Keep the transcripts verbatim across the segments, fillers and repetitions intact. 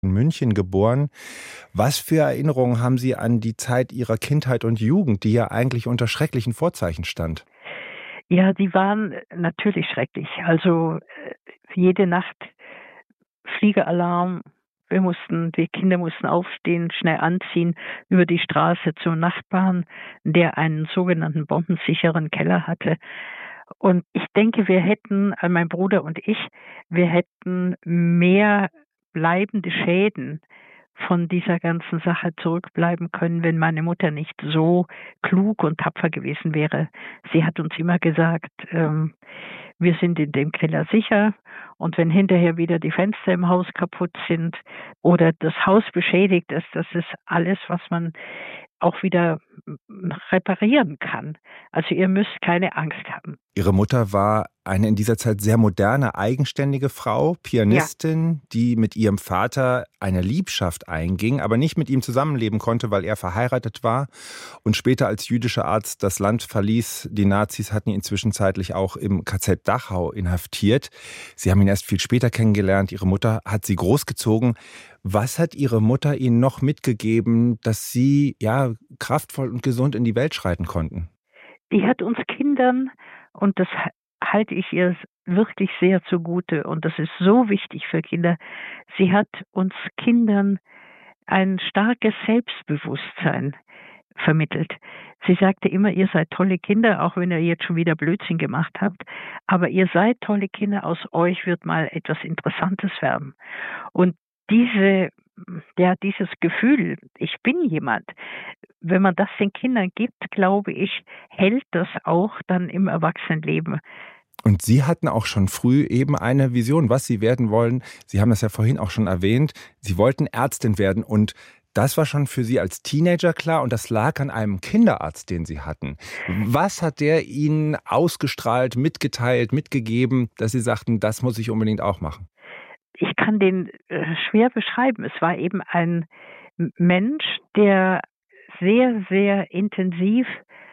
in München geboren. Was für Erinnerungen haben Sie an die Zeit Ihrer Kindheit und Jugend, die ja eigentlich unter schrecklichen Vorzeichen stand? Ja, die waren natürlich schrecklich. Also äh, jede Nacht Fliegeralarm. Wir mussten, die Kinder mussten aufstehen, schnell anziehen, über die Straße zum Nachbarn, der einen sogenannten bombensicheren Keller hatte. Und ich denke, wir hätten, äh, mein Bruder und ich, wir hätten mehr bleibende Schäden von dieser ganzen Sache zurückbleiben können, wenn meine Mutter nicht so klug und tapfer gewesen wäre. Sie hat uns immer gesagt, ähm, wir sind in dem Keller sicher, und wenn hinterher wieder die Fenster im Haus kaputt sind oder das Haus beschädigt ist, das ist alles, was man auch wieder mm, reparieren kann. Also ihr müsst keine Angst haben. Ihre Mutter war eine in dieser Zeit sehr moderne, eigenständige Frau, Ja. Pianistin, die mit ihrem Vater eine Liebschaft einging, aber nicht mit ihm zusammenleben konnte, weil er verheiratet war und später als jüdischer Arzt das Land verließ. Die Nazis hatten ihn zwischenzeitlich auch im K Z Dachau inhaftiert. Sie haben ihn erst viel später kennengelernt. Ihre Mutter hat sie großgezogen. Was hat Ihre Mutter Ihnen noch mitgegeben, dass Sie ja kraftvoll und gesund in die Welt schreiten konnten? Die hat uns Kindern, und das ha- halte ich ihr wirklich sehr zugute, und das ist so wichtig für Kinder, sie hat uns Kindern ein starkes Selbstbewusstsein vermittelt. Sie sagte immer, ihr seid tolle Kinder, auch wenn ihr jetzt schon wieder Blödsinn gemacht habt, aber ihr seid tolle Kinder, aus euch wird mal etwas Interessantes werden. Und diese, ja, dieses Gefühl, ich bin jemand, wenn man das den Kindern gibt, glaube ich, hält das auch dann im Erwachsenenleben. Und Sie hatten auch schon früh eben eine Vision, was Sie werden wollen. Sie haben das ja vorhin auch schon erwähnt. Sie wollten Ärztin werden und das war schon für Sie als Teenager klar und das lag an einem Kinderarzt, den Sie hatten. Was hat der Ihnen ausgestrahlt, mitgeteilt, mitgegeben, dass Sie sagten, das muss ich unbedingt auch machen? Ich kann den äh, schwer beschreiben. Es war eben ein M- Mensch, der sehr, sehr intensiv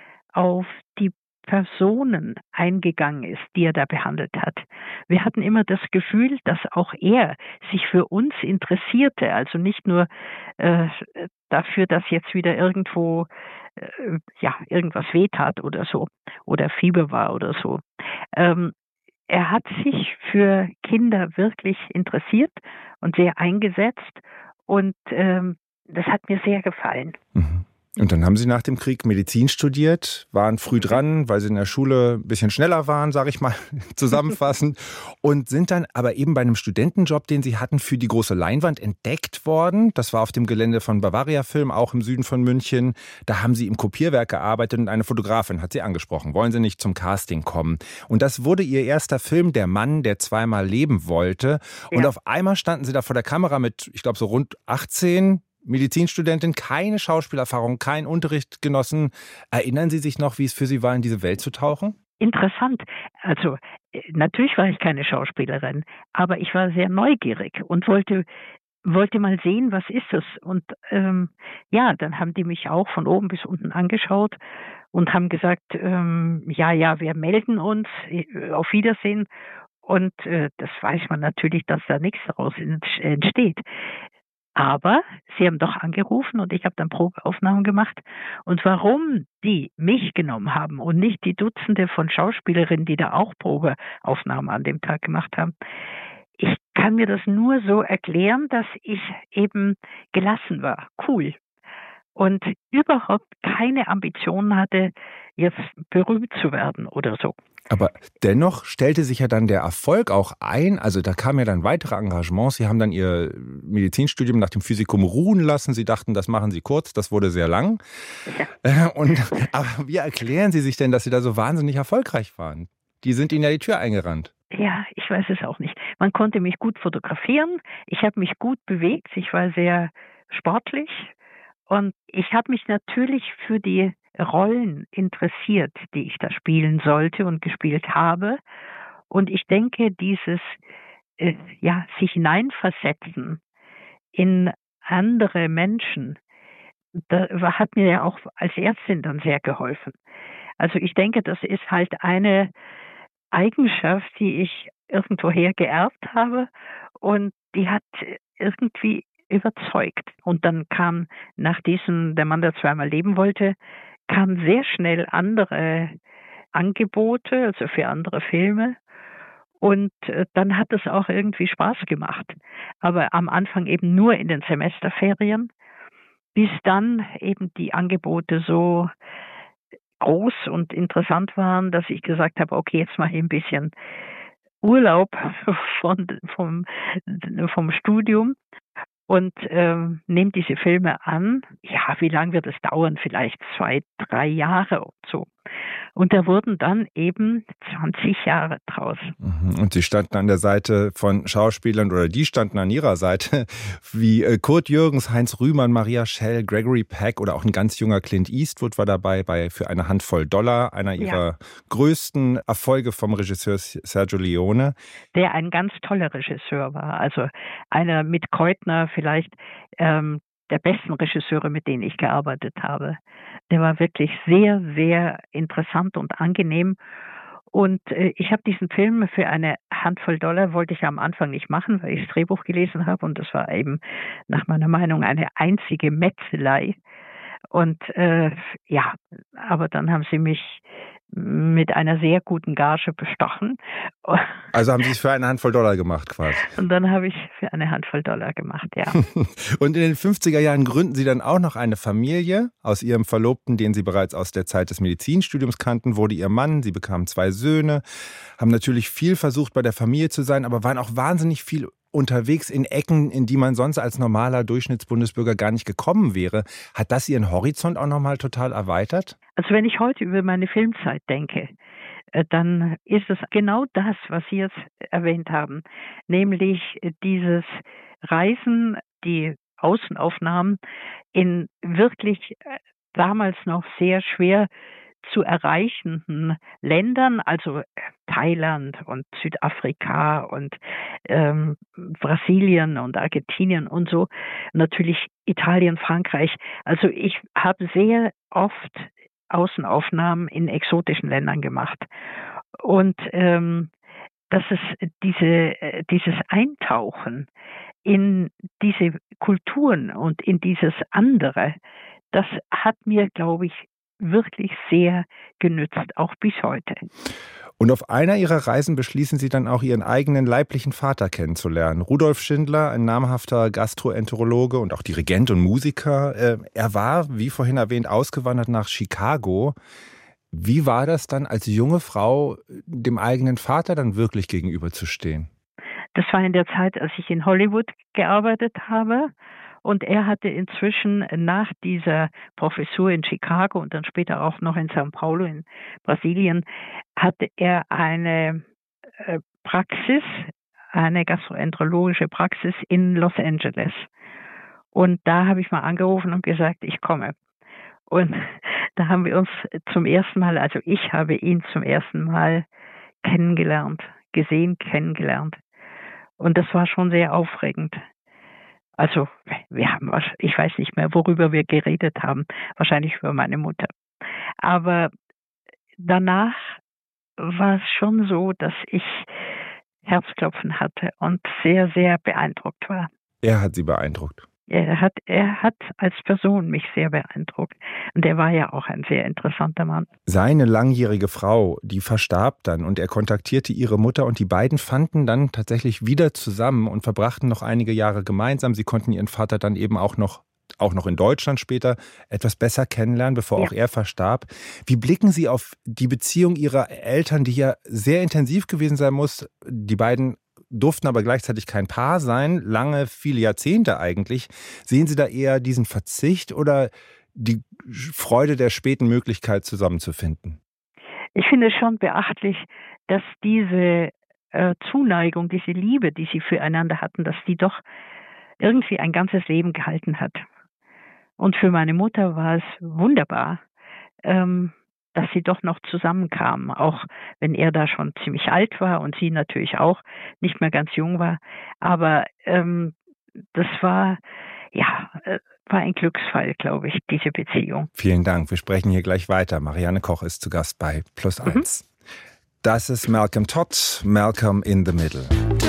auf die Personen eingegangen ist, die er da behandelt hat. Wir hatten immer das Gefühl, dass auch er sich für uns interessierte, also nicht nur äh, dafür, dass jetzt wieder irgendwo äh, ja irgendwas wehtat oder so oder Fieber war oder so. Ähm, Er hat sich für Kinder wirklich interessiert und sehr eingesetzt, und ähm, das hat mir sehr gefallen. Mhm. Und dann haben Sie nach dem Krieg Medizin studiert, waren früh Mhm. dran, weil Sie in der Schule ein bisschen schneller waren, sage ich mal zusammenfassend, und sind dann aber eben bei einem Studentenjob, den Sie hatten, für die große Leinwand entdeckt worden. Das war auf dem Gelände von Bavaria Film, auch im Süden von München. Da haben Sie im Kopierwerk gearbeitet und eine Fotografin hat Sie angesprochen. Wollen Sie nicht zum Casting kommen? Und das wurde Ihr erster Film, Der Mann, der zweimal leben wollte. Und Ja. auf einmal standen Sie da vor der Kamera mit, ich glaube, so rund achtzehn, Medizinstudentin, keine Schauspielerfahrung, keinen Unterricht genossen. Erinnern Sie sich noch, wie es für Sie war, in diese Welt zu tauchen? Interessant. Also äh, natürlich war ich keine Schauspielerin, aber ich war sehr neugierig und wollte wollte mal sehen, was ist das? Und ähm, ja, dann haben die mich auch von oben bis unten angeschaut und haben gesagt, ähm, ja, ja, wir melden uns, äh, auf Wiedersehen. Und äh, das weiß man natürlich, dass da nichts daraus ent- entsteht. Aber sie haben doch angerufen und ich habe dann Probeaufnahmen gemacht. Und warum die mich genommen haben und nicht die Dutzende von Schauspielerinnen, die da auch Probeaufnahmen an dem Tag gemacht haben, ich kann mir das nur so erklären, dass ich eben gelassen war, cool, und überhaupt keine Ambitionen hatte, jetzt berühmt zu werden oder so. Aber dennoch stellte sich ja dann der Erfolg auch ein. Also da kamen ja dann weitere Engagements. Sie haben dann Ihr Medizinstudium nach dem Physikum ruhen lassen. Sie dachten, das machen Sie kurz. Das wurde sehr lang. Ja. Äh, Und, aber wie erklären Sie sich denn, dass Sie da so wahnsinnig erfolgreich waren? Die sind Ihnen ja die Tür eingerannt. Ja, ich weiß es auch nicht. Man konnte mich gut fotografieren. Ich habe mich gut bewegt. Ich war sehr sportlich. Und ich habe mich natürlich für die Rollen interessiert, die ich da spielen sollte und gespielt habe. Und ich denke, dieses äh, ja, sich hineinversetzen in andere Menschen, da war- hat mir ja auch als Ärztin dann sehr geholfen. Also ich denke, das ist halt eine Eigenschaft, die ich irgendwoher geerbt habe, und die hat irgendwie überzeugt. Und dann kam nach diesem Der Mann, der zweimal leben wollte, kamen sehr schnell andere Angebote, also für andere Filme. Und äh, dann hat es auch irgendwie Spaß gemacht. Aber am Anfang eben nur in den Semesterferien, bis dann eben die Angebote so groß und interessant waren, dass ich gesagt habe, okay, jetzt mache ich ein bisschen Urlaub von, vom, vom Studium und ähm, nehme diese Filme an. Ja, wie lange wird es dauern? Vielleicht zwei, drei Jahre und so. Und da wurden dann eben zwanzig Jahre draus. Und Sie standen an der Seite von Schauspielern, oder die standen an Ihrer Seite, wie Kurt Jürgens, Heinz Rühmann, Maria Schell, Gregory Peck oder auch ein ganz junger Clint Eastwood war dabei bei Für eine Handvoll Dollar, einer ihrer ja. größten Erfolge vom Regisseur Sergio Leone. Der ein ganz toller Regisseur war, also einer mit Keutner vielleicht ähm, der besten Regisseure, mit denen ich gearbeitet habe. Der war wirklich sehr, sehr interessant und angenehm. Und äh, ich habe diesen Film Für eine Handvoll Dollar wollte ich am Anfang nicht machen, weil ich das Drehbuch gelesen habe. Und das war eben nach meiner Meinung eine einzige Metzelei. Und äh, ja, aber dann haben sie mich mit einer sehr guten Gage bestochen. Also haben Sie es für eine Handvoll Dollar gemacht quasi? Und dann habe ich für eine Handvoll Dollar gemacht, ja. Und in den fünfziger Jahren gründen Sie dann auch noch eine Familie. Aus Ihrem Verlobten, den Sie bereits aus der Zeit des Medizinstudiums kannten, wurde Ihr Mann. Sie bekamen zwei Söhne, haben natürlich viel versucht, bei der Familie zu sein, aber waren auch wahnsinnig viel unterwegs in Ecken, in die man sonst als normaler Durchschnittsbundesbürger gar nicht gekommen wäre. Hat das Ihren Horizont auch nochmal total erweitert? Also wenn ich heute über meine Filmzeit denke, dann ist es genau das, was Sie jetzt erwähnt haben, nämlich dieses Reisen, die Außenaufnahmen in wirklich damals noch sehr schwer zu erreichenden Ländern, also Thailand und Südafrika und ähm, Brasilien und Argentinien und so, natürlich Italien, Frankreich. Also ich habe sehr oft Außenaufnahmen in exotischen Ländern gemacht. Und ähm, das ist diese, dieses Eintauchen in diese Kulturen und in dieses andere, das hat mir, glaube ich, wirklich sehr genützt, auch bis heute. Und auf einer Ihrer Reisen beschließen Sie dann auch Ihren eigenen leiblichen Vater kennenzulernen. Rudolf Schindler, ein namhafter Gastroenterologe und auch Dirigent und Musiker. Er war, wie vorhin erwähnt, ausgewandert nach Chicago. Wie war das dann, als junge Frau dem eigenen Vater dann wirklich gegenüberzustehen? Das war in der Zeit, als ich in Hollywood gearbeitet habe. Und er hatte inzwischen nach dieser Professur in Chicago und dann später auch noch in São Paulo in Brasilien, hatte er eine Praxis, eine gastroenterologische Praxis in Los Angeles. Und da habe ich mal angerufen und gesagt, ich komme. Und da haben wir uns zum ersten Mal, also ich habe ihn zum ersten Mal kennengelernt, gesehen, kennengelernt. Und das war schon sehr aufregend. Also, wir haben, ich weiß nicht mehr, worüber wir geredet haben. Wahrscheinlich über meine Mutter. Aber danach war es schon so, dass ich Herzklopfen hatte und sehr, sehr beeindruckt war. Er hat Sie beeindruckt? Er hat, er hat als Person mich sehr beeindruckt. Und er war ja auch ein sehr interessanter Mann. Seine langjährige Frau, die verstarb dann und er kontaktierte ihre Mutter und die beiden fanden dann tatsächlich wieder zusammen und verbrachten noch einige Jahre gemeinsam. Sie konnten ihren Vater dann eben auch noch, auch noch in Deutschland später etwas besser kennenlernen, bevor ja. auch er verstarb. Wie blicken Sie auf die Beziehung Ihrer Eltern, die ja sehr intensiv gewesen sein muss? Die beiden durften aber gleichzeitig kein Paar sein, lange, viele Jahrzehnte eigentlich. Sehen Sie da eher diesen Verzicht oder die Freude der späten Möglichkeit, zusammenzufinden? Ich finde es schon beachtlich, dass diese äh, Zuneigung, diese Liebe, die sie füreinander hatten, dass die doch irgendwie ein ganzes Leben gehalten hat. Und für meine Mutter war es wunderbar, ähm, dass sie doch noch zusammenkamen, auch wenn er da schon ziemlich alt war und sie natürlich auch nicht mehr ganz jung war. Aber ähm, das war, ja, war ein Glücksfall, glaube ich, diese Beziehung. Vielen Dank. Wir sprechen hier gleich weiter. Marianne Koch ist zu Gast bei Plus eins. Mhm. Das ist Malcolm Todd, Malcolm in the Middle.